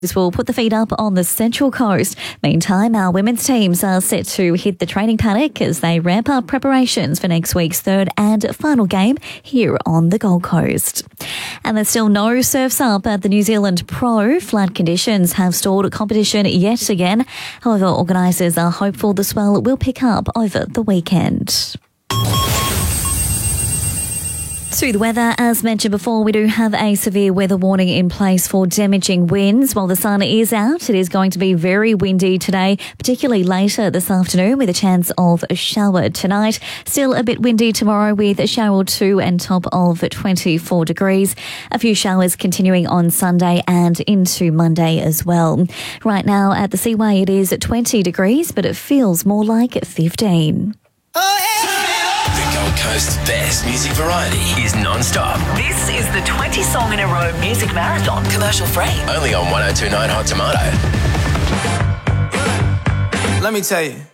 This will put the feet up on the Central Coast. Meantime, our women's teams are set to hit the training paddock as they ramp up preparations for next week's third and final game here on the Gold Coast. And there's still no surfs up at the New Zealand Pro. Flood conditions have stalled competition yet again. However, organisers are hopeful the swell will pick up over the weekend. To the weather, as mentioned before, we do have a severe weather warning in place for damaging winds. While the sun is out, it is going to be very windy today, particularly later this afternoon with a chance of a shower tonight. Still a bit windy tomorrow with a shower or two and top of 24 degrees. A few showers continuing on Sunday and into Monday as well. Right now at the Seaway it is 20 degrees, but it feels more like 15. The Gold Coast's best music variety is non-stop. This is the 20 Song in a Row Music Marathon, commercial free. Only on 102.9 Hot Tomato. Let me tell you.